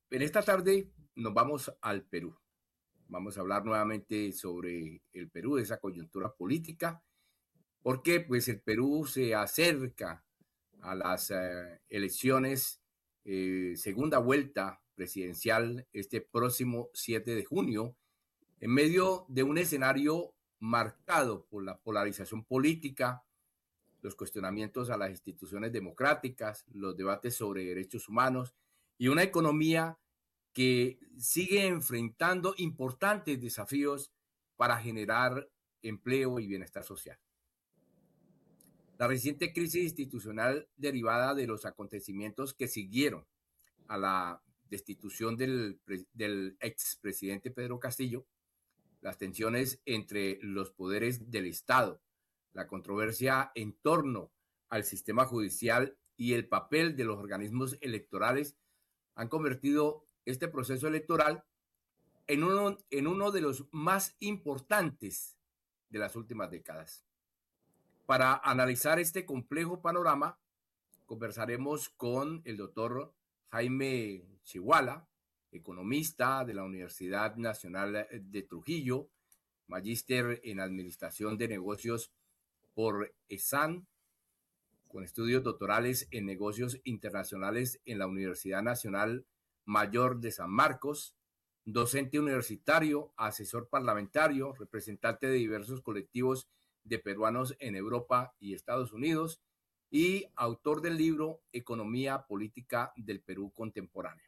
En esta tarde nos vamos al Perú. Vamos a hablar nuevamente sobre el Perú, de esa coyuntura política, porque pues el Perú se acerca a las elecciones, segunda vuelta presidencial este próximo 7 de junio, en medio de un escenario marcado por la polarización política, los cuestionamientos a las instituciones democráticas, los debates sobre derechos humanos y una economía que sigue enfrentando importantes desafíos para generar empleo y bienestar social. La reciente crisis institucional derivada de los acontecimientos que siguieron a la destitución del expresidente Pedro Castillo, las tensiones entre los poderes del Estado, la controversia en torno al sistema judicial y el papel de los organismos electorales han convertido este proceso electoral en uno de los más importantes de las últimas décadas. Para analizar este complejo panorama, conversaremos con el doctor Jaime Chihuala, economista de la Universidad Nacional de Trujillo, magíster en Administración de Negocios por ESAN, con estudios doctorales en Negocios Internacionales en la Universidad Nacional Mayor de San Marcos, docente universitario, asesor parlamentario, representante de diversos colectivos de peruanos en Europa y Estados Unidos y autor del libro Economía Política del Perú Contemporáneo.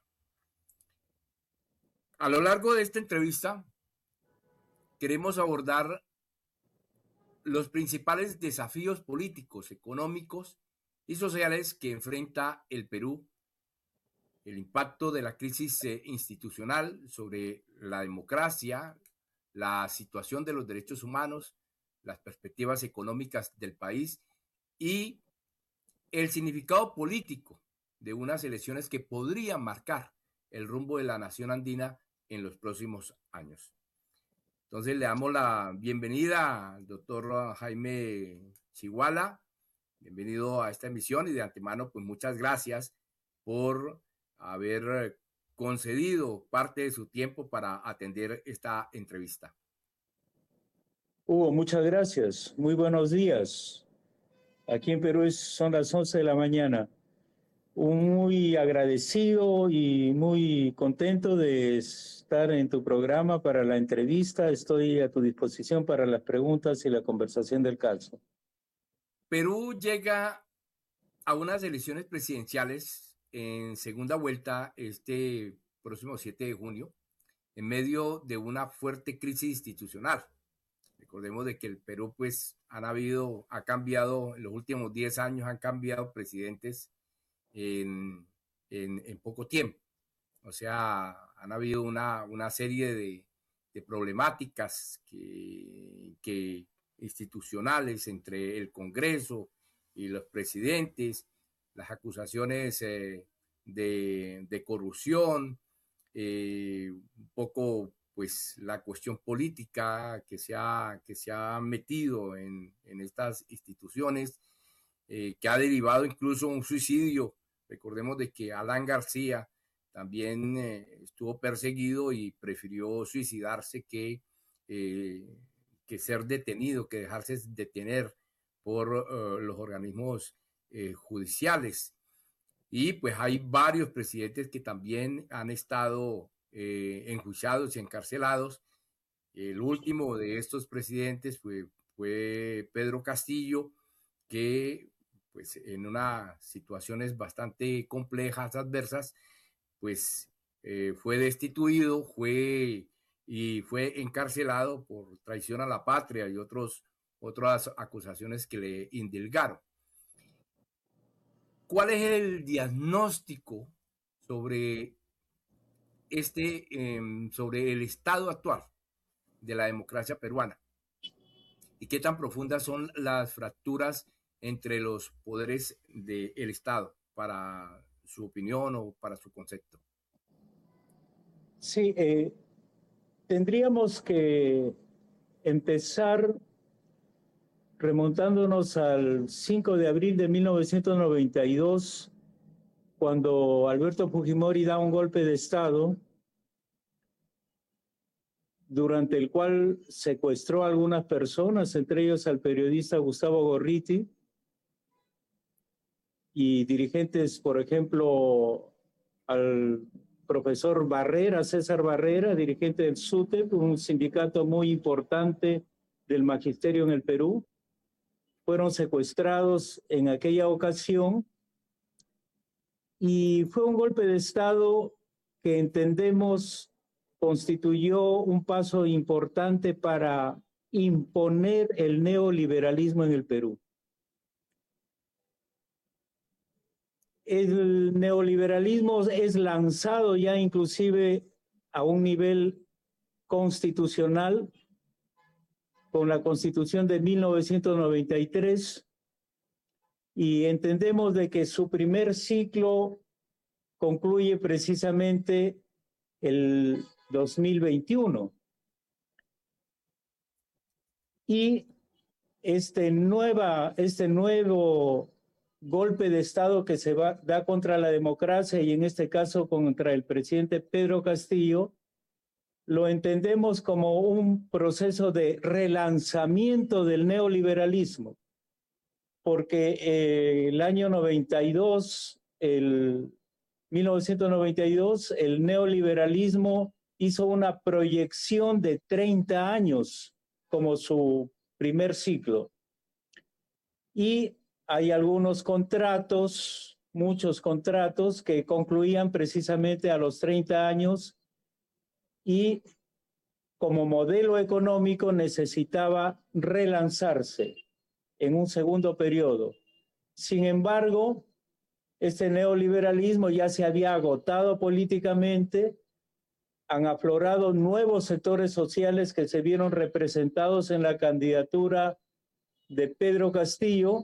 A lo largo de esta entrevista queremos abordar los principales desafíos políticos, económicos y sociales que enfrenta el Perú, el impacto de la crisis institucional sobre la democracia, la situación de los derechos humanos, las perspectivas económicas del país y el significado político de unas elecciones que podrían marcar el rumbo de la nación andina en los próximos años. Entonces le damos la bienvenida al doctor Jaime Chihuala. Bienvenido a esta emisión y de antemano, pues muchas gracias por haber concedido parte de su tiempo para atender esta entrevista. Hugo, muchas gracias. Muy buenos días. Aquí en Perú son las 11 de la mañana. Muy agradecido y muy contento de estar en tu programa para la entrevista. Estoy a tu disposición para las preguntas y la conversación del caso. Perú llega a unas elecciones presidenciales en segunda vuelta este próximo 7 de junio, en medio de una fuerte crisis institucional. Recordemos de que el Perú pues ha cambiado, en los últimos 10 años han cambiado presidentes en poco tiempo. O sea, han habido una serie de problemáticas que institucionales entre el Congreso y los presidentes, las acusaciones de corrupción, un poco pues la cuestión política que se ha metido en estas instituciones, que ha derivado incluso un suicidio. Recordemos de que Alan García también estuvo perseguido y prefirió suicidarse que ser detenido, que dejarse detener por los organismos judiciales. Y pues hay varios presidentes que también han estado enjuiciados y encarcelados. El último de estos presidentes fue Pedro Castillo, que pues en unas situaciones bastante complejas, adversas, pues fue destituido, fue encarcelado por traición a la patria y otras acusaciones que le indilgaron. ¿Cuál es el diagnóstico sobre sobre el estado actual de la democracia peruana? ¿Y qué tan profundas son las fracturas entre los poderes del Estado, para su opinión o para su concepto? Sí, tendríamos que empezar remontándonos al 5 de abril de 1992, cuando Alberto Fujimori da un golpe de Estado, durante el cual secuestró a algunas personas, entre ellos al periodista Gustavo Gorriti, y dirigentes, por ejemplo, al profesor Barrera, César Barrera, dirigente del SUTEP, un sindicato muy importante del magisterio en el Perú, fueron secuestrados en aquella ocasión y fue un golpe de Estado que entendemos constituyó un paso importante para imponer el neoliberalismo en el Perú. El neoliberalismo es lanzado ya inclusive a un nivel constitucional con la Constitución de 1993 y entendemos de que su primer ciclo concluye precisamente el 2021. Y este nuevo golpe de Estado que se da contra la democracia y en este caso contra el presidente Pedro Castillo, lo entendemos como un proceso de relanzamiento del neoliberalismo, porque el año 1992, el neoliberalismo hizo una proyección de 30 años como su primer ciclo. Y hay algunos contratos, muchos contratos que concluían precisamente a los 30 años y como modelo económico necesitaba relanzarse en un segundo periodo. Sin embargo, este neoliberalismo ya se había agotado políticamente, han aflorado nuevos sectores sociales que se vieron representados en la candidatura de Pedro Castillo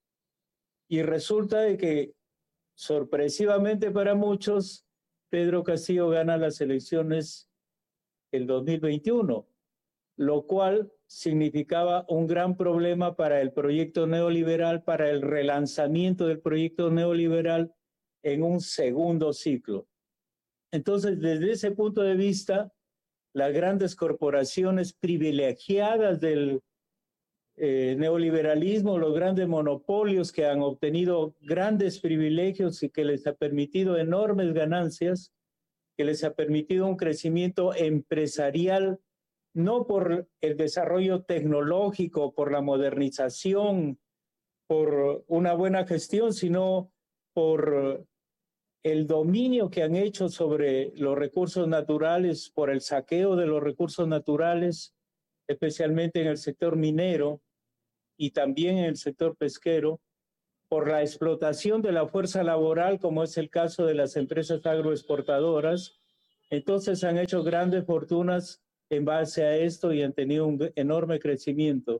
y resulta de que sorpresivamente para muchos, Pedro Castillo gana las elecciones el 2021, lo cual significaba un gran problema para el proyecto neoliberal, para el relanzamiento del proyecto neoliberal en un segundo ciclo. Entonces, desde ese punto de vista, las grandes corporaciones privilegiadas del neoliberalismo, los grandes monopolios que han obtenido grandes privilegios y que les ha permitido enormes ganancias, que les ha permitido un crecimiento empresarial, no por el desarrollo tecnológico, por la modernización, por una buena gestión, sino por el dominio que han hecho sobre los recursos naturales, por el saqueo de los recursos naturales, especialmente en el sector minero y también en el sector pesquero, por la explotación de la fuerza laboral, como es el caso de las empresas agroexportadoras. Entonces han hecho grandes fortunas en base a esto y han tenido un enorme crecimiento.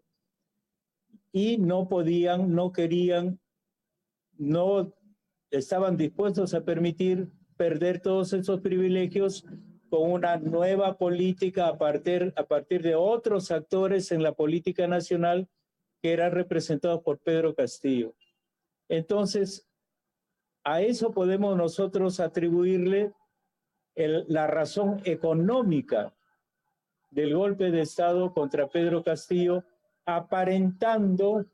Y no podían, no querían, no estaban dispuestos a permitir perder todos esos privilegios con una nueva política a partir de otros actores en la política nacional que eran representados por Pedro Castillo. Entonces, a eso podemos nosotros atribuirle la razón económica del golpe de Estado contra Pedro Castillo, aparentando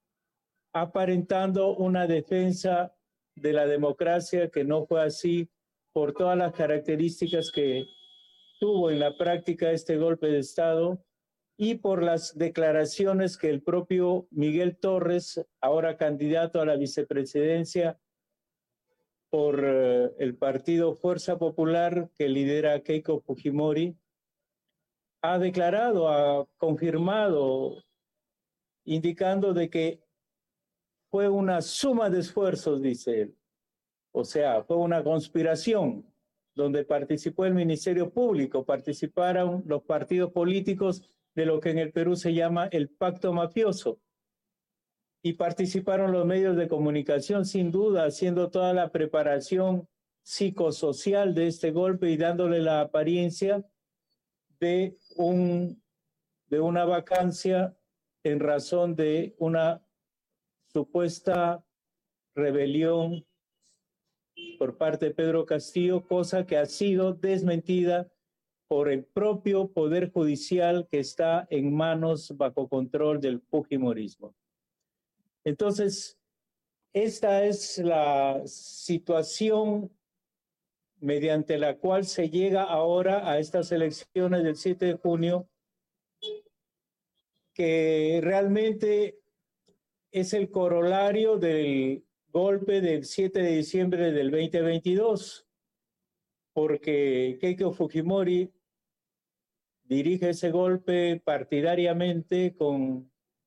una defensa de la democracia que no fue así por todas las características que tuvo en la práctica este golpe de Estado y por las declaraciones que el propio Miguel Torres, ahora candidato a la vicepresidencia por el partido Fuerza Popular que lidera Keiko Fujimori, ha declarado, ha confirmado, indicando de que fue una suma de esfuerzos, dice él. O sea, fue una conspiración donde participó el Ministerio Público, participaron los partidos políticos de lo que en el Perú se llama el pacto mafioso. Y participaron los medios de comunicación, sin duda, haciendo toda la preparación psicosocial de este golpe y dándole la apariencia de una vacancia en razón de una supuesta rebelión por parte de Pedro Castillo, cosa que ha sido desmentida por el propio Poder Judicial que está en manos bajo control del fujimorismo. Entonces, esta es la situación mediante la cual se llega ahora a estas elecciones del 7 de junio, que realmente es el corolario del golpe del 7 de diciembre del 2022, porque Keiko Fujimori dirige ese golpe partidariamente con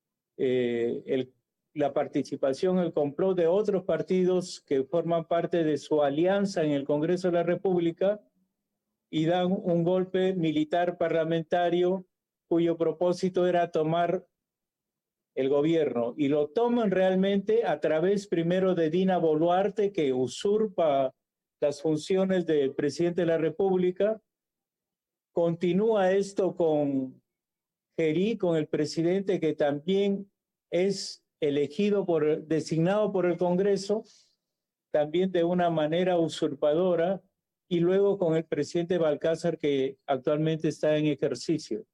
la participación, el complot de otros partidos que forman parte de su alianza en el Congreso de la República y dan un golpe militar parlamentario cuyo propósito era tomar el gobierno, y lo toman realmente a través primero de Dina Boluarte, que usurpa las funciones del presidente de la República. Continúa esto con Gerí, con el presidente que también es designado por el Congreso, también de una manera usurpadora, y luego con el presidente Balcázar, que actualmente está en ejercicio.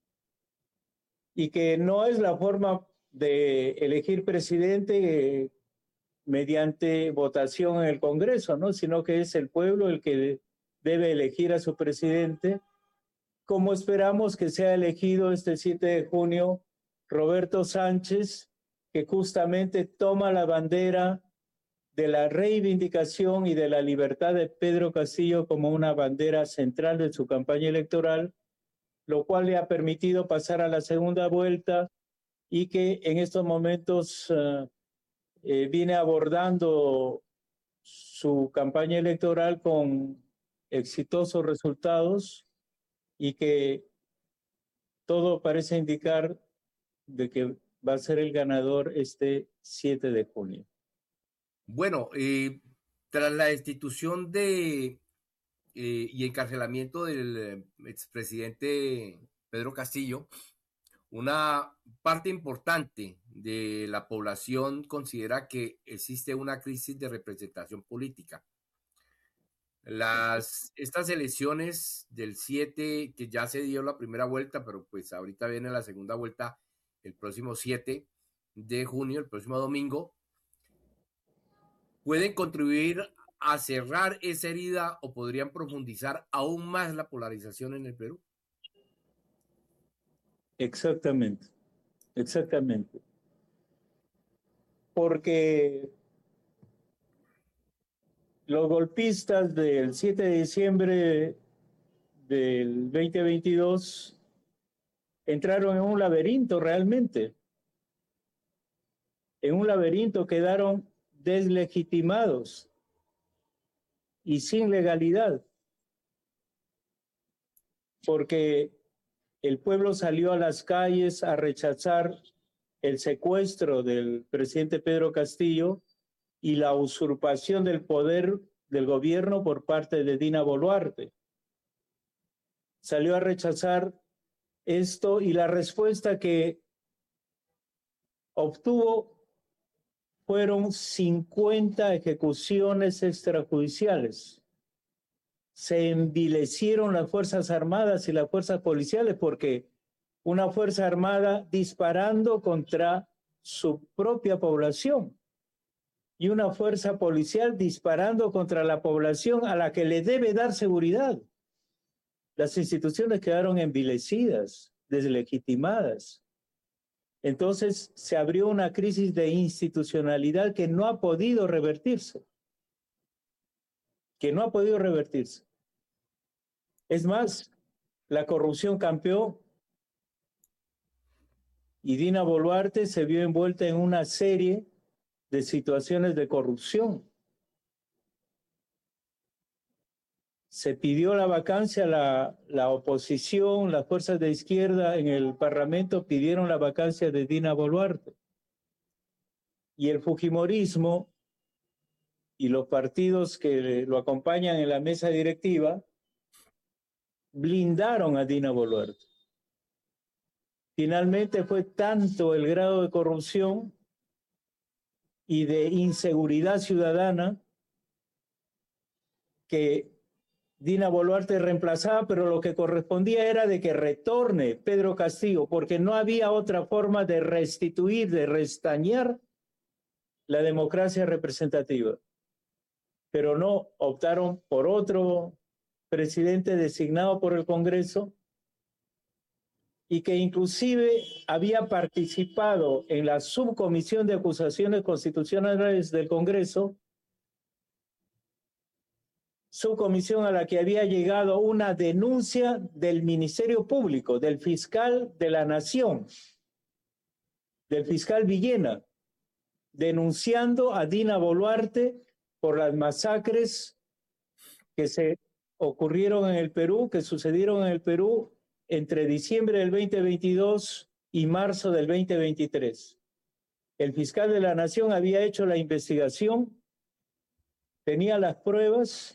Y que no es la forma de elegir presidente mediante votación en el Congreso, ¿no? Sino que es el pueblo el que debe elegir a su presidente, como esperamos que sea elegido este 7 de junio Roberto Sánchez, que justamente toma la bandera de la reivindicación y de la libertad de Pedro Castillo como una bandera central de su campaña electoral, lo cual le ha permitido pasar a la segunda vuelta y que en estos momentos viene abordando su campaña electoral con exitosos resultados, y que todo parece indicar de que va a ser el ganador este 7 de junio. Bueno, tras la destitución y encarcelamiento del expresidente Pedro Castillo, una parte importante de la población considera que existe una crisis de representación política. Estas elecciones del 7, que ya se dio la primera vuelta, pero pues ahorita viene la segunda vuelta el próximo 7 de junio, el próximo domingo, pueden contribuir a cerrar esa herida o podrían profundizar aún más la polarización en el Perú. Exactamente, exactamente. Porque los golpistas del 7 de diciembre del 2022 entraron en un laberinto realmente. En un laberinto quedaron deslegitimados y sin legalidad, porque el pueblo salió a las calles a rechazar el secuestro del presidente Pedro Castillo y la usurpación del poder del gobierno por parte de Dina Boluarte. Salió a rechazar esto, y la respuesta que obtuvo fueron 50 ejecuciones extrajudiciales. Se envilecieron las Fuerzas Armadas y las fuerzas policiales, porque una Fuerza Armada disparando contra su propia población y una fuerza policial disparando contra la población a la que le debe dar seguridad. Las instituciones quedaron envilecidas, deslegitimadas. Entonces se abrió una crisis de institucionalidad que no ha podido revertirse. Es más, la corrupción campeó y Dina Boluarte se vio envuelta en una serie de situaciones de corrupción. Se pidió la vacancia, la oposición, las fuerzas de izquierda en el Parlamento pidieron la vacancia de Dina Boluarte. Y el fujimorismo y los partidos que lo acompañan en la mesa directiva blindaron a Dina Boluarte. Finalmente fue tanto el grado de corrupción y de inseguridad ciudadana que Dina Boluarte reemplazaba, pero lo que correspondía era de que retorne Pedro Castillo, porque no había otra forma de restituir, de restañar la democracia representativa. Pero no, optaron por otro presidente designado por el Congreso y que inclusive había participado en la subcomisión de acusaciones constitucionales del Congreso, subcomisión a la que había llegado una denuncia del Ministerio Público, del fiscal de la Nación, del fiscal Villena, denunciando a Dina Boluarte por las masacres que se ocurrieron en el Perú, que sucedieron en el Perú entre diciembre del 2022 y marzo del 2023. El fiscal de la Nación había hecho la investigación, tenía las pruebas,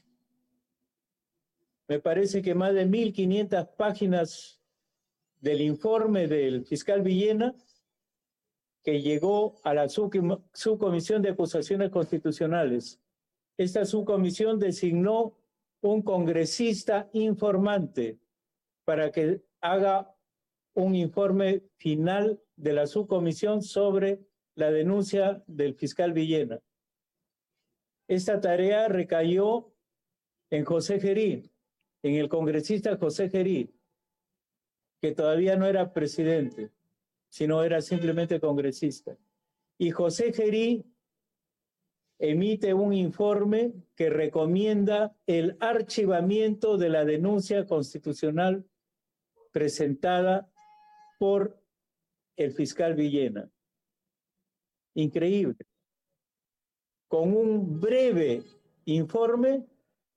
me parece que más de 1.500 páginas del informe del fiscal Villena, que llegó a la subcomisión de acusaciones constitucionales. Esta subcomisión designó un congresista informante para que haga un informe final de la subcomisión sobre la denuncia del fiscal Villena. Esta tarea recayó en José Gerí, en el congresista José Gerí, que todavía no era presidente, sino era simplemente congresista. Y José Gerí emite un informe que recomienda el archivamiento de la denuncia constitucional presentada por el fiscal Villena. Increíble. Con un breve informe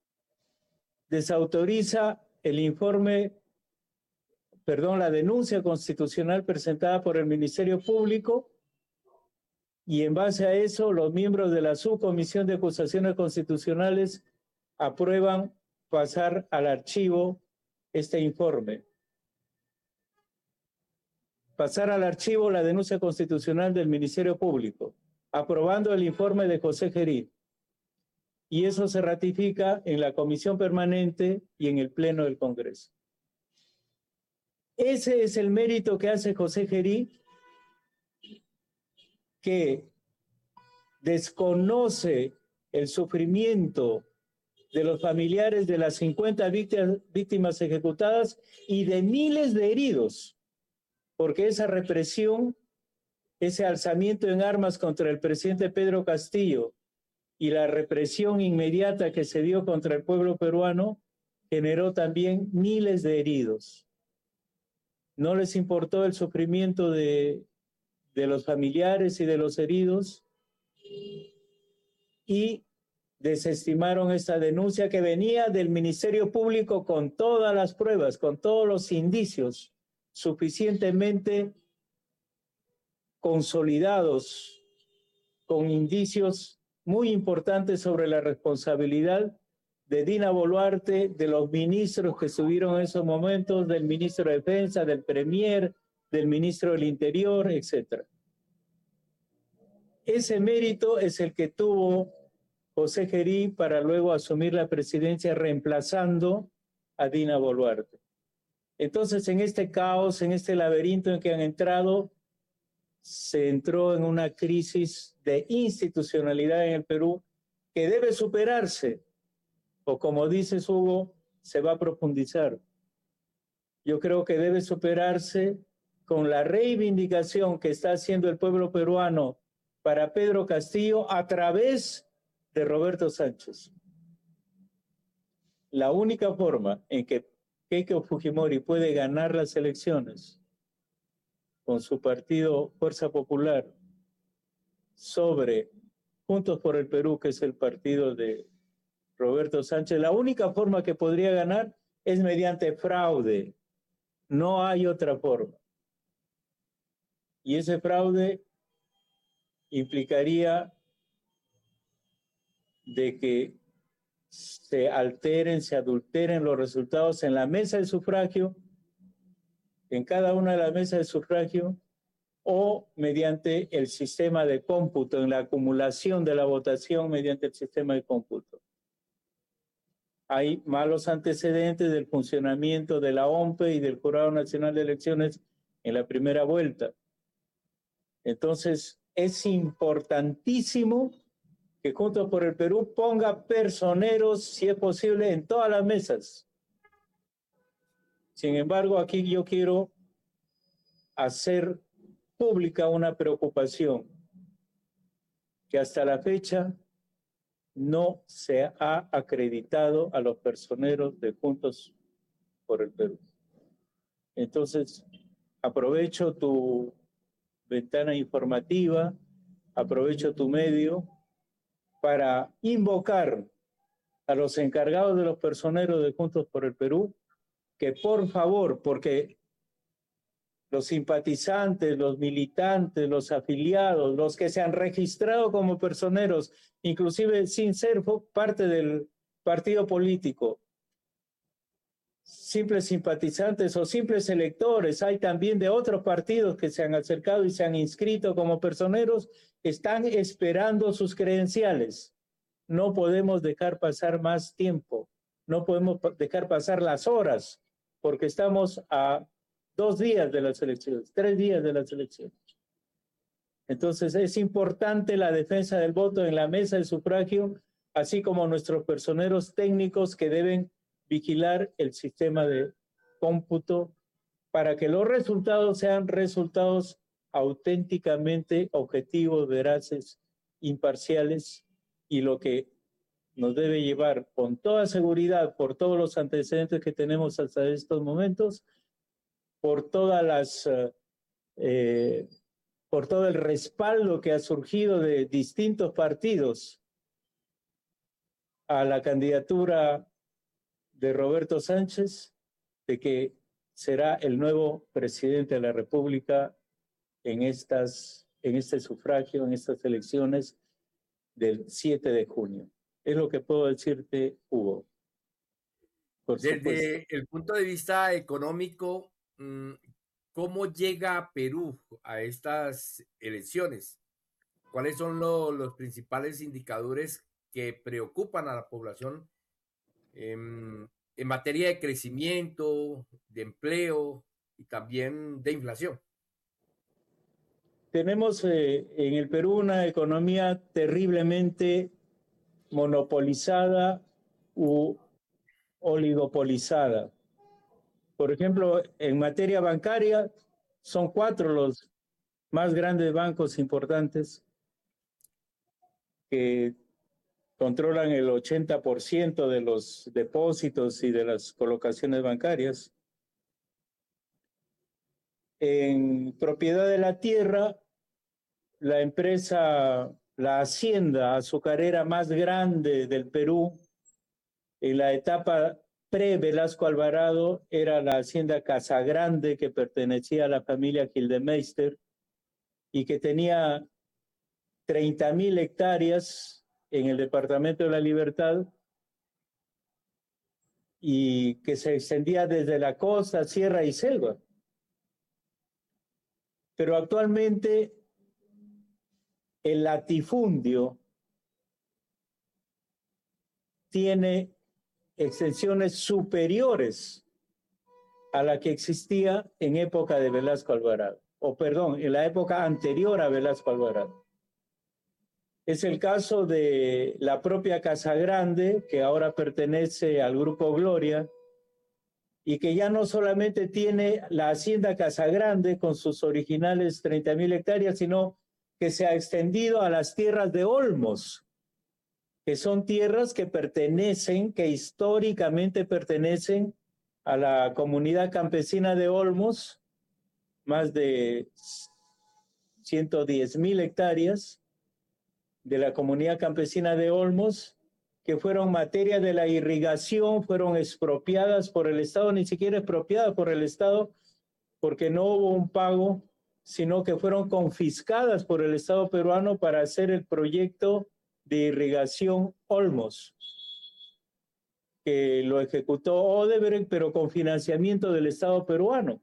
desautoriza el informe, la denuncia constitucional presentada por el Ministerio Público, y en base a eso los miembros de la subcomisión de acusaciones constitucionales aprueban pasar al archivo este informe. Pasar al archivo la denuncia constitucional del Ministerio Público, aprobando el informe de José Gerí. Y eso se ratifica en la comisión permanente y en el pleno del Congreso. Ese es el mérito que hace José Gerí, que desconoce el sufrimiento de los familiares de las 50 víctimas ejecutadas y de miles de heridos, porque esa represión, ese alzamiento en armas contra el presidente Pedro Castillo y la represión inmediata que se dio contra el pueblo peruano generó también miles de heridos. No les importó el sufrimiento de los familiares y de los heridos y desestimaron esta denuncia que venía del Ministerio Público con todas las pruebas, con todos los indicios suficientemente consolidados, con indicios muy importantes sobre la responsabilidad de Dina Boluarte, de los ministros que estuvieron en esos momentos, del ministro de Defensa, del Premier, del ministro del Interior, etc. Ese mérito es el que tuvo José Gerí para luego asumir la presidencia reemplazando a Dina Boluarte. Entonces, en este caos, en este laberinto en que han entrado, se entró en una crisis de institucionalidad en el Perú que debe superarse, o como dices, Hugo, se va a profundizar. Yo creo que debe superarse con la reivindicación que está haciendo el pueblo peruano para Pedro Castillo a través de Roberto Sánchez. La única forma en que Keiko Fujimori puede ganar las elecciones con su partido Fuerza Popular sobre Juntos por el Perú, que es el partido de Roberto Sánchez, la única forma que podría ganar es mediante fraude. No hay otra forma. Y ese fraude implicaría de que se alteren, se adulteren los resultados en la mesa de sufragio, en cada una de las mesas de sufragio, o mediante el sistema de cómputo, en la acumulación de la votación mediante el sistema de cómputo. hay malos antecedentes del funcionamiento de la OMPE y del Jurado Nacional de Elecciones en la primera vuelta. Entonces, es importantísimo que Juntos por el Perú ponga personeros, si es posible, en todas las mesas. Sin embargo, aquí yo quiero hacer pública una preocupación que hasta la fecha no se ha acreditado a los personeros de Juntos por el Perú. Entonces, aprovecho tu ventana informativa, aprovecho tu medio para invocar a los encargados de los personeros de Juntos por el Perú que por favor, porque los simpatizantes, los militantes, los afiliados, los que se han registrado como personeros, inclusive sin ser parte del partido político, simples simpatizantes o simples electores, hay también de otros partidos que se han acercado y se han inscrito como personeros, están esperando sus credenciales. No podemos dejar pasar más tiempo, no podemos dejar pasar las horas, porque estamos a 2 días de las elecciones, 3 días de las elecciones. Entonces es importante la defensa del voto en la mesa de sufragio, así como nuestros personeros técnicos que deben vigilar el sistema de cómputo para que los resultados sean resultados auténticamente objetivos, veraces, imparciales, y lo que nos debe llevar con toda seguridad, por todos los antecedentes que tenemos hasta estos momentos, por todas las por todo el respaldo que ha surgido de distintos partidos a la candidatura de Roberto Sánchez, de que será el nuevo presidente de la República en este sufragio, en estas elecciones del 7 de junio. Es lo que puedo decirte, Hugo. Por Desde el punto de vista económico, ¿cómo llega Perú a estas elecciones? ¿Cuáles son los principales indicadores que preocupan a la población en materia de crecimiento, de empleo y también de inflación? Tenemos en el Perú una economía terriblemente monopolizada u oligopolizada. Por ejemplo, en materia bancaria, son 4 los más grandes bancos importantes que controlan el 80% de los depósitos y de las colocaciones bancarias. En propiedad de la tierra, la empresa, la hacienda azucarera más grande del Perú, en la etapa pre-Velasco Alvarado, era la hacienda Casagrande, que pertenecía a la familia Gildemeister y que tenía 30.000 hectáreas en el departamento de La Libertad y que se extendía desde la costa, sierra y selva. Pero actualmente el latifundio tiene extensiones superiores a la que existía en época de Velasco Alvarado, o perdón, en la época anterior a Velasco Alvarado. Es el caso de la propia Casagrande, que ahora pertenece al Grupo Gloria, y que ya no solamente tiene la hacienda Casagrande con sus originales 30.000 hectáreas, sino que se ha extendido a las tierras de Olmos, que son tierras que pertenecen, que históricamente pertenecen a la comunidad campesina de Olmos, más de 110.000 hectáreas de la comunidad campesina de Olmos, que fueron materia de la irrigación, fueron expropiadas por el Estado, ni siquiera expropiadas por el Estado, porque no hubo un pago, sino que fueron confiscadas por el Estado peruano para hacer el proyecto de irrigación Olmos, que lo ejecutó Odebrecht, pero con financiamiento del Estado peruano.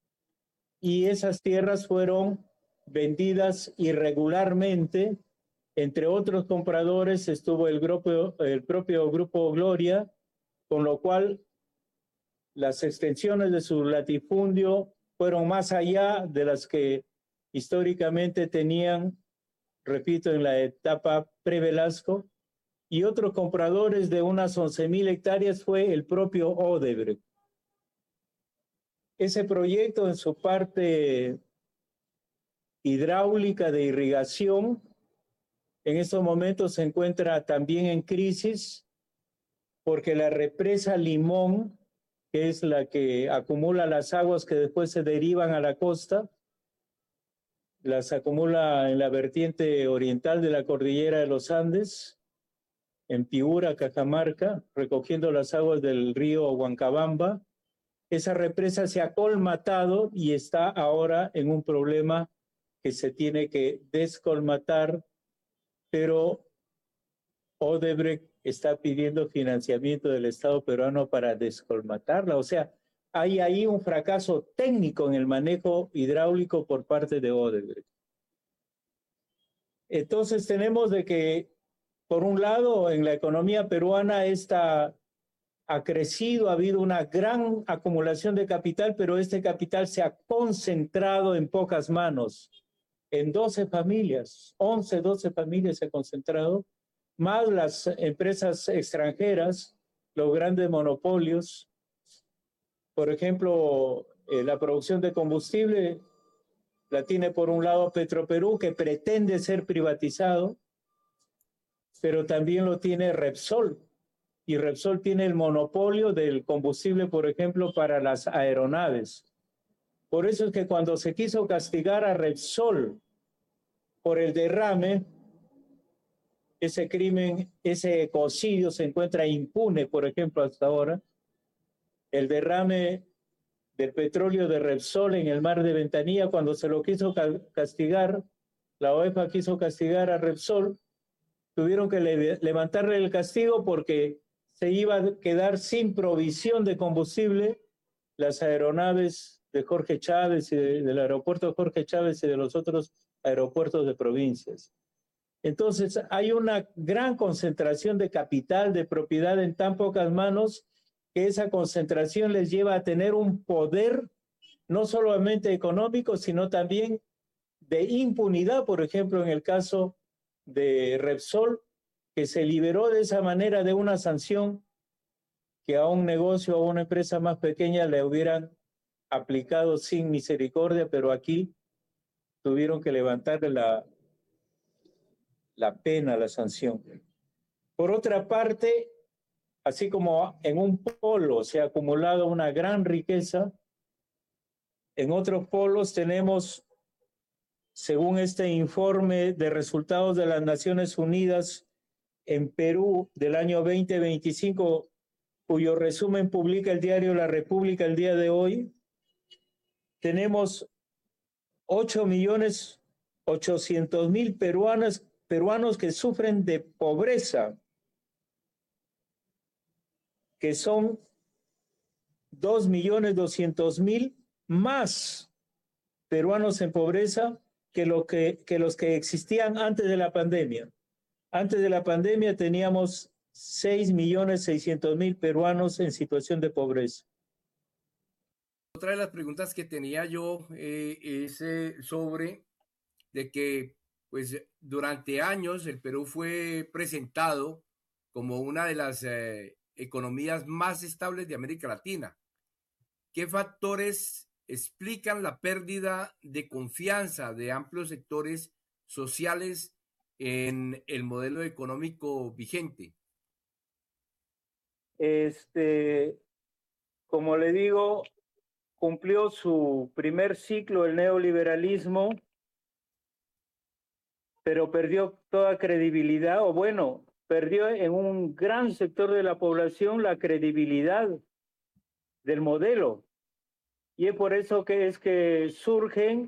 Y esas tierras fueron vendidas irregularmente Entre otros compradores estuvo el propio Grupo Gloria, con lo cual las extensiones de su latifundio fueron más allá de las que históricamente tenían, repito, en la etapa pre-Velasco, y otros compradores de unas 11,000 hectáreas fue el propio Odebrecht. Ese proyecto en su parte hidráulica de irrigación en estos momentos se encuentra también en crisis porque la represa Limón, que es la que acumula las aguas que después se derivan a la costa, las acumula en la vertiente oriental de la cordillera de los Andes, en Piura, Cajamarca, recogiendo las aguas del río Huancabamba. Esa represa se ha colmatado y está ahora en un problema que se tiene que descolmatar, pero Odebrecht está pidiendo financiamiento del Estado peruano para descolmatarla. O sea, hay ahí un fracaso técnico en el manejo hidráulico por parte de Odebrecht. Entonces tenemos de que, por un lado, en la economía peruana ha crecido, ha habido una gran acumulación de capital, pero este capital se ha concentrado en pocas manos, en 12 familias, 11, 12 familias se ha concentrado, más las empresas extranjeras, los grandes monopolios. Por ejemplo, la producción de combustible la tiene por un lado Petroperú, que pretende ser privatizado, pero también lo tiene Repsol. Y Repsol tiene el monopolio del combustible, por ejemplo, para las aeronaves. Por eso es que cuando se quiso castigar a Repsol por el derrame, ese crimen, ese ecocidio se encuentra impune, por ejemplo, hasta ahora. El derrame del petróleo de Repsol en el mar de Ventanilla, cuando se lo quiso castigar, la OEPA quiso castigar a Repsol, tuvieron que levantarle el castigo porque se iba a quedar sin provisión de combustible las aeronaves de Jorge Chávez y del aeropuerto de Jorge Chávez y de los otros aeropuertos de provincias. Entonces hay una gran concentración de capital, de propiedad en tan pocas manos, que esa concentración les lleva a tener un poder no solamente económico, sino también de impunidad. Por ejemplo, en el caso de Repsol, que se liberó de esa manera de una sanción que a un negocio o a una empresa más pequeña le hubieran aplicado sin misericordia, pero aquí tuvieron que levantarle la pena, la sanción. Por otra parte, así como en un polo se ha acumulado una gran riqueza, en otros polos tenemos, según este informe de resultados de las Naciones Unidas en Perú del año 2025, cuyo resumen publica el diario La República el día de hoy, tenemos 8.800.000 peruanos que sufren de pobreza, que son 2.200.000 más peruanos en pobreza que los que existían antes de la pandemia. Antes de la pandemia teníamos 6.600.000 peruanos en situación de pobreza. Otra de las preguntas que tenía yo es sobre de que pues durante años el Perú fue presentado como una de las economías más estables de América Latina. ¿Qué factores explican la pérdida de confianza de amplios sectores sociales en el modelo económico vigente? Como le digo, cumplió su primer ciclo el neoliberalismo, pero perdió toda credibilidad, o bueno, perdió en un gran sector de la población la credibilidad del modelo. Y es por eso que surgen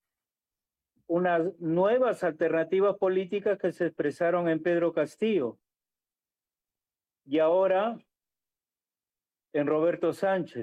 unas nuevas alternativas políticas que se expresaron en Pedro Castillo y ahora en Roberto Sánchez.